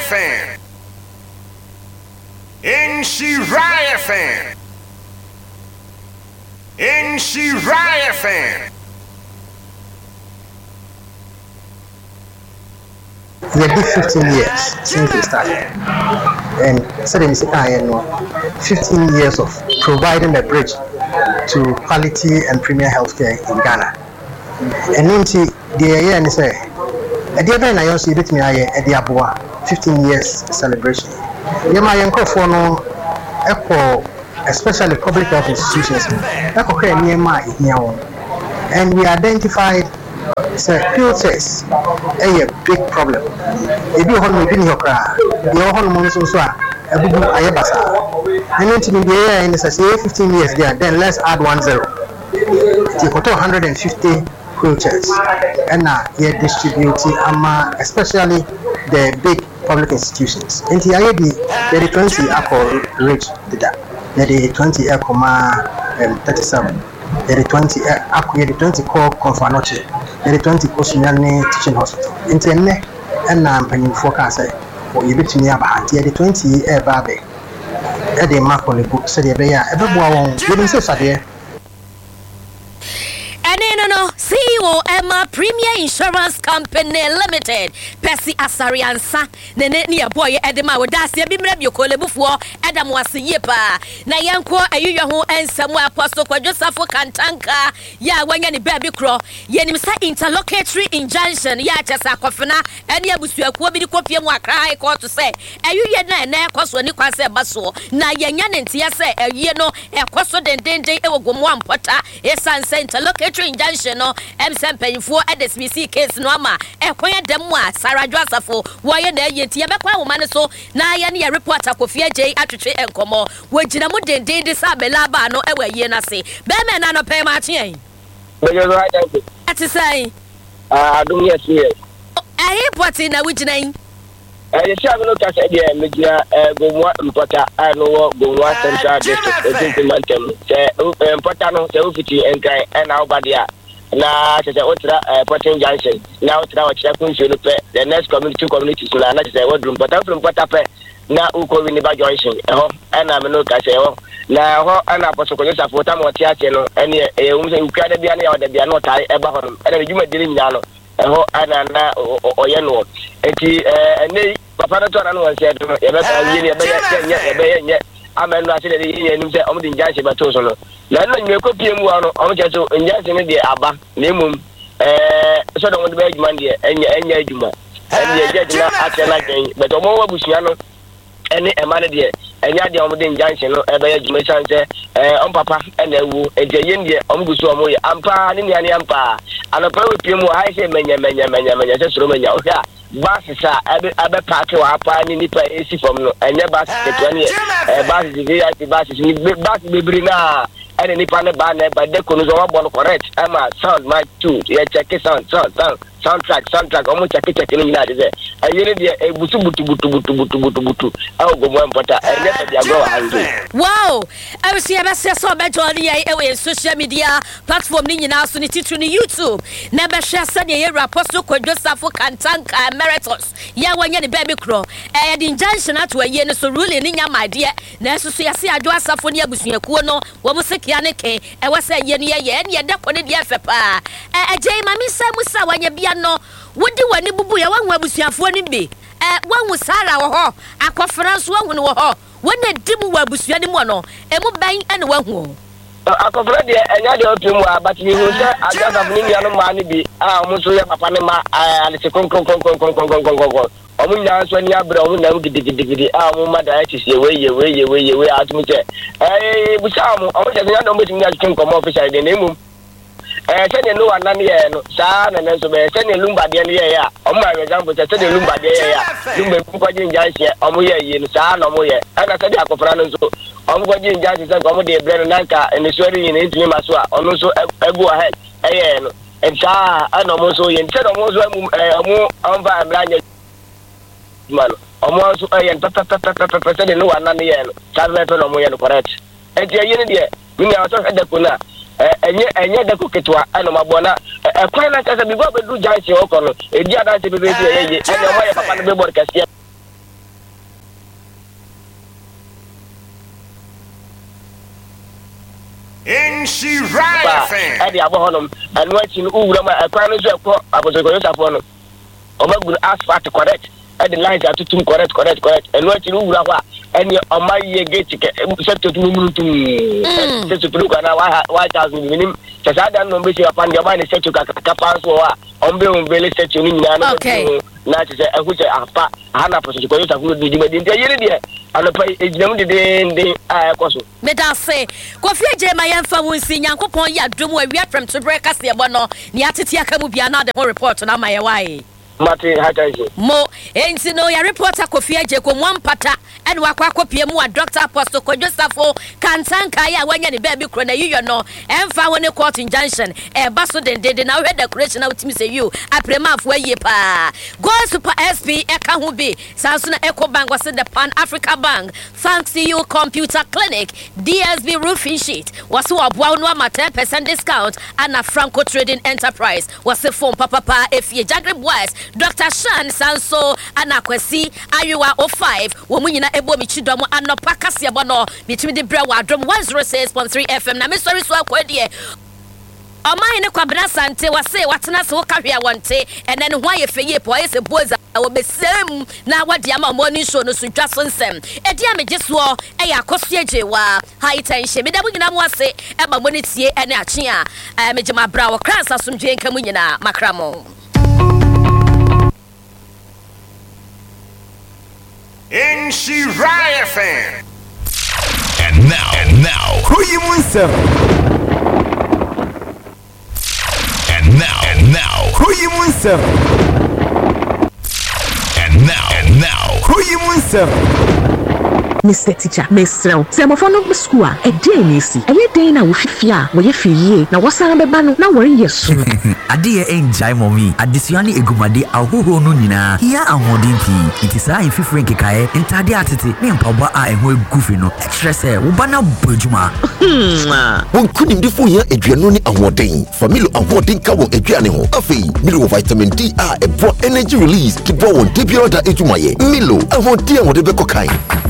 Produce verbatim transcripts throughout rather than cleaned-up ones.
F M. Nhyira F M. Nhyira F M. We did fifteen years since we started, and suddenly fifteen years of providing a bridge to quality and premier healthcare in Ghana. And into the year and say, at the event I also bit me at the Abua fifteen years celebration. Yama Yanko for no echo, especially public health institutions, echo near my and we identified. So, filters a big problem. If you hold me in your car, your hormones also are a big ayabasa. And into the year in the fifteen years there, then let's add one zero. You got one hundred fifty filters, and now you distribute ama, especially the big public institutions. And the I A B, the twenty alcohol rich did that. The twenty alcohol thirty-seven. The twenty alcohol the twenty call Confanoche. The twenty Kosunyane Teaching Hospital. Interne and I'm penny forecast or you bet me about the twenty air baby. Eddie Mark on the book said, everyone, you didn't say so. No, no, C E O Emma Premier Insurance Company Limited. Percy Asariansa, the near boy Edema would ask you, Bimreb, you call it before Adam was a yepa. Nayanko, a you who and somewhere apostle for Joseph Cantanka. Ya, when any baby crow, Yenimsa interlocutory injunction, ya just a cofina, and Yabusu, Quabi copy and cry, call to say, a you yet na cos when you can say basso. Na Yan and Tia say, a year no, a costo den danger, a one potter, a son interlocutory injunction. No, M Sempen for a D S B C case no ma. E kwaya demwa Sarah Josepho. Why na yeti ya bekwa woman so na ya ne reporter Kofi J atwetwe enkomo. We gina mu dende de sabela ba no ewe ye na se. Be me na no pe ma tien. Be yo right there. Ati sai. Ah, adum yes yes. Eh poti na we gina yin. Eh ye sha no ka se de me gina eh gomwa mpota ano gomwa central district e mantem. Se mpota no se ofiti enkai e na obadia. Na se otra Porting Junction na otra wa chira kun shelu pe the next community communities na na se wodrum but from pota pe na uko wini ba junction eho ana me no ka se ho na ho ana apostle ko yesa fota mo ti ase no ene e um se ukra da bia na ya da bia no tai e ba ho no ene juma diri nya no eho ana na oye no enti ene papa no to na no se do e be ka yini e be ye ye be ye amenu ase de yini nim se omo di junction ba to so no na no nwe ko pie mu ano omo che so junction ne de aba na emum eh so do won be adwuma de enya enya adwuma enya je na ate na gen but omo wa busua no ene ema ne de enya de omo de junction no e be adwuma chance eh on papa ena ewu eje yen de omo gusu omo ye ampa ne ne ampa anopa we pie mu ha se menya menya menya menya se soro menya o ya bus sa abe abe park wa pa ni nipa esi from no enye bus ke to ne eh bus di V I P bus ni bus bibiri na ene nipa ne ba na ba de kono zo wa bon correct ama sound mic two ye check sound sound sound soundtrack soundtrack omo check check ni na de ayene de e butu butu butu butu butu butu butu awo go mo mpota enye pe dia go hande wow I see ebe se so be jolly e we social media platform ni nyina so ni titru ni YouTube na be hwe se de ye apostle Joseph Cantanka emeritus ya wanya ni baby crow e de injunction ato aye ni so rule ni nya made na so so ya se adwo asafo ni abusuakuo no wo musikia ne ke e we se ye ni ye ye ne de ko ne de afa pa e agye mami sa musa wanya bia no wodi wani bubu ya wanwa abusuafo ni bi eh wanwu sara wo ho akofra so wanwu wo ho wona dimu wa abusua ni mo no e mu ban ene wanwu akofra de enya de opimu abati hu se agaba ni nya no ma ni bi a omo so ya papa ni ma ale se kon kon kon kon kon kon kon kon omo nya so ni abra omo na gidigidigidi a omo ma diabetes ye we ye we ye we ye we atumi che eh busa omo omo je nya no mo timi atun komo official de nemu eh se ne no anan ye no sa na na so be se ne lumba de ne ye ya omo ma example se ne lumba de ye ya lumba ko jin janse omo ye ye no sa na omo ye ana se de akofra no so omo ko jin janse se omo de bre no nanka ene sori ni ntimi maso a ono so egu ahead eh ye no en sa ana omo so ye se omo so omo amba amranya mano omo so eh ta ta ta ta ta se ne no anan ye no sa be pe no omo ye no correct e je ye ne de mi na so de ko na enye enye de koketwa ana mabona e kwan na kasa bi go be du janse okono e di adanse be be ye ye ene omo ye papa no be bor kase N C Riot fan. Adi abohonom and watching Ura ma kwano so ko abosoko yosafo no. Omagu asphalt correct. And the lines are to correct, correct, correct. And what you know, and your my year gate set to move to to look at White House minimum. Because I don't know which upon your mind is set to Capas or on Bill Billy set to me. Okay. Not to say, I wish I have Hannah Position of who did you in the year. And the place is known to the Air Let us say, Kofi J. My infant will see Yanko Ponya Drum where we are from to break us the Bono, Niatitia Kamubiana, the more report on my way. Martin Hataji. Mo, ain't no ya reporter Kofi Ejeko one pata and wakwa kopie mu a Doctor Apostle Kojosafo Kantanka ya wanya ni baby krona you know and fa woni court injunction e baso den den na we decoration out me say you aprema afo ye pa go super S P e ka ho bi Samsung Eco Bank was the Pan Africa Bank thanks to you Computer Clinic D S B roofing sheet was so aboa no ma ten percent discount and a Franco Trading Enterprise was the phone papa pa if ye Jagreb West Doctor Shan Sanso Anakwesi Ayuwa oh five womunyina ebo michidomo anopa kase bono between the brewa drum one oh six point three F M na me sorry so akwadie Omai ne kwabena sante wase watena se wo kahwe wonte ene ne ho ayefeye po ayese boza wo besem na wade ama morning show no so dwaso nsem edi amegeso e ya akoso ejewa high tension me da bunyina mo ase e ba monitie ene ache a mejema bra wo kras asomdwe nka munyina makramo N C Riot fan. And now, and now, who you winsome? And now, and now, who you winsome? And now, and now, who you winsome? Mister Teacher, Mister Se mo fono be school a dey nisi. Eye dey na wo fifia, wo ye fiye. Na wasan be ba no na wori yesu. Ade e enjai mommy. Adisuani egumade ahoho no nyina. Hia ahodin pi. It is a fifre nkekae entade atete ne mpaboa a eho egufi no. Extra se wo ba na bojuma. Won kunim de fo hia aduano ne ahodin. Family ahodin ka won aduane ho. Afei, Milo vitamin D a e bro energy release ki bro won debia da ejumaye. Milo ahodin a wo de be kokai.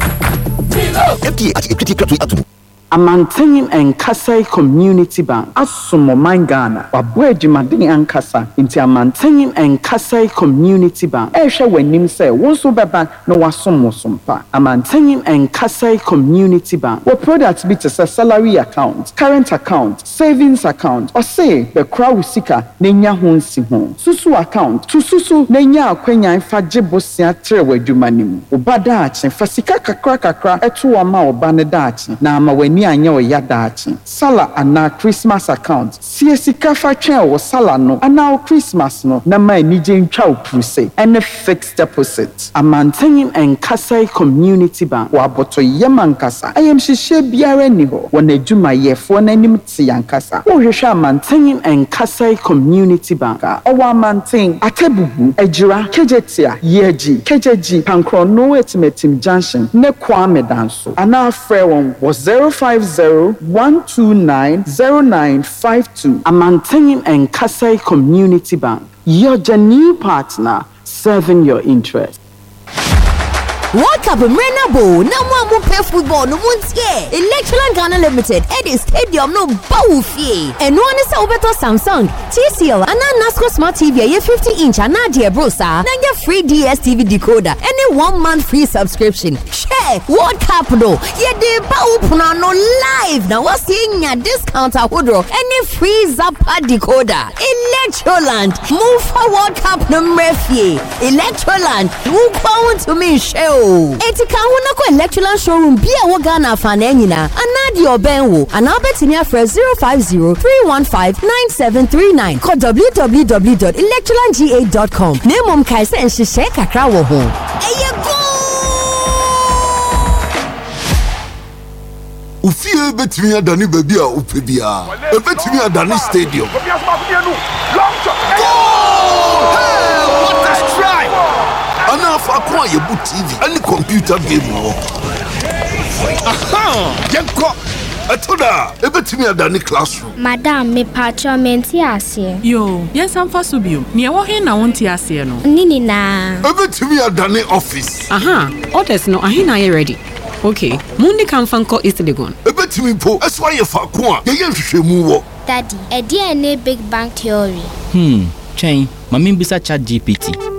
F D A at equity capital atom. A maintaining and Kasai Community Bank. Asumo Mangana. Wabwe Jimadini and Kasa. Into a maintaining and Kasai Community Bank. Esha when nim say one so beba no wasumo sumpa. A maintaining and Kasai Community Bank. What products be to say salary account, current account, savings account, or say the crowd sika nenya hunsi hon. Susu account. To susu nenya kwenya infa jebosia trewe jumanim. Ubadachi fasika kakra kakra etu ama obanedachi. Na ama weni anyo yadachi. Sala ana Christmas account. Siesika fa chen wo sala no. Ana Christmas no. Na ma nije ntwa opuse. And a fixed deposit. A maintaining and Kasai Community Bank. Wa boto yeman kasa. I am shishe biare ni ho. Wana juma yefo na nim ti yankasa. Wo hwehwe maintaining and Kasai Community Bank. Owa maintain atebubu ejira kejetia yeji kejeji pankro no etimetim junction ne kwame danso. Ana frɛ won was zero five zero one two nine zero nine five two. A maintaining and Kasai Community Bank. You're the new partner serving your interest. World Cup Renabo, no one play football, no one's here. Electroland Ghana Limited, Eddie Stadium, no Baufi. And one is over to Samsung, T C L, and a NASCO Smart T V, a fifty inch, and Nadia Brosa, and your free D S T V decoder, and a one month free subscription. Share World Cup, no, yeah, the Baupuna no live. Now, what's seeing a discount at Woodrow, and a free Zappa decoder. Electroland, move for World Cup number three. Electroland, move on to me, show. Etika wona ko Electroland showroom bia wo Ghana fa na nyina anadi obenwo ana betimi afre zero five zero three one five nine seven three nine ko w w w dot electroland g a dot com nemom kai se nhihye kakra wo ho eye go Ufie betimi adani baby a upebia e betimi adani stadium. Enough acquire your boot T V and the computer game. Aha! Yanko! Atoda! Ebetimi adani classroom. Madam, me patro menti ase. Yo, yes, I'm for subio. Ni ewo he na wonti ase no. Nini na. Ebetimi adani office. Aha! Orders no ahina ye ready. Okay, Mundi can fanko East Legon. A bit me po, that's why you fuck one. You used to move. Daddy, a D N A Big Bang Theory. Hmm, chain, Mammy Bisa Chat G P T.